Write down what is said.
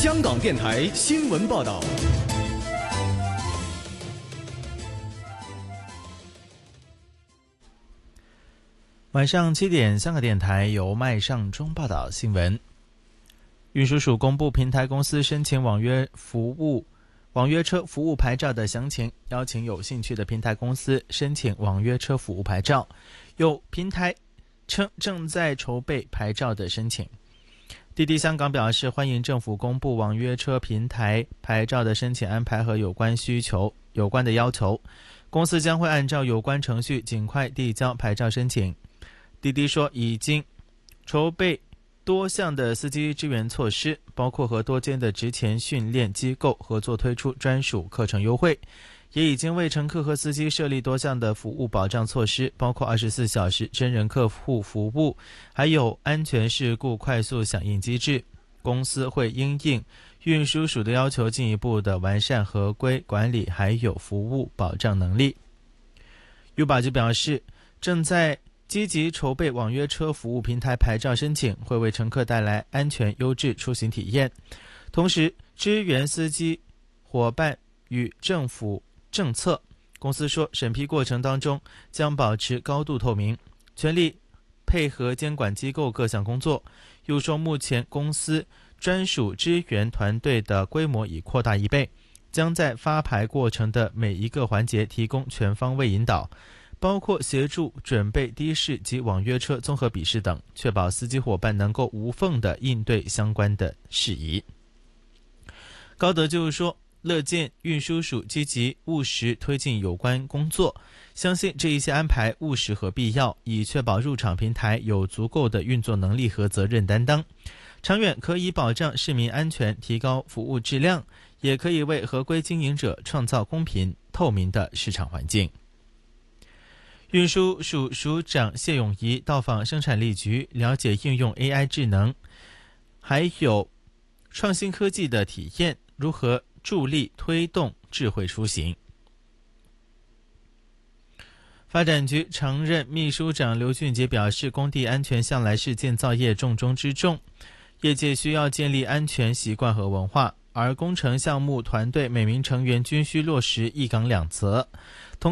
香港电台新闻报道。 晚上7点，香港电台由麦尚中报道新闻。运输署公布平台公司申请网约车服务牌照的详情，邀请有兴趣的平台公司申请网约车服务牌照。有平台称正在筹备牌照的申请。滴滴香港表示，欢迎政府公布网约车平台牌照的申请安排和有关的要求，公司将会按照有关程序尽快递交牌照申请。滴滴说，已经筹备多项的司机支援措施，包括和多间的职前训练机构合作推出专属课程优惠，也已经为乘客和司机设立多项的服务保障措施，包括24小时真人客户服务，还有安全事故快速响应机制。公司会因应运输署的要求，进一步的完善合规管理还有服务保障能力。Uber 就表示，正在积极筹备网约车服务平台牌照申请，会为乘客带来安全优质出行体验，同时支援司机伙伴与政府政策。公司说，审批过程当中将保持高度透明，全力配合监管机构各项工作。又说，目前公司专属支援团队的规模已扩大1倍，将在发牌过程的每一个环节提供全方位引导，包括协助准备的士及网约车综合笔试等，确保司机伙伴能够无缝地应对相关的事宜。高德就是说，乐见运输署积极务实推进有关工作，相信这一些安排务实和必要，以确保入场平台有足够的运作能力和责任担当，长远可以保障市民安全，提高服务质量，也可以为合规经营者创造公平透明的市场环境。运输署署长谢永仪到访生产力局，了解应用 AI 智能还有创新科技的体验，如何助力推动智慧出行。发展局常任秘书长刘俊杰表示，工地安全向来是建造业重中之重，业界需要建立安全习惯和文化，而工程项目团队每名成员均需落实一岗两责，